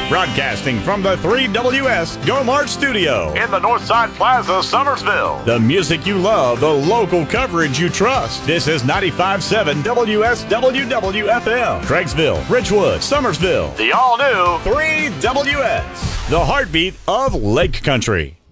Broadcasting from the 3WS Go March studio in the Northside Plaza, Summersville. The music you love, the local coverage you trust. This is 95.7 WSWW-FM. Craigsville, Ridgewood, Summersville. The all-new 3WS, the heartbeat of Lake Country.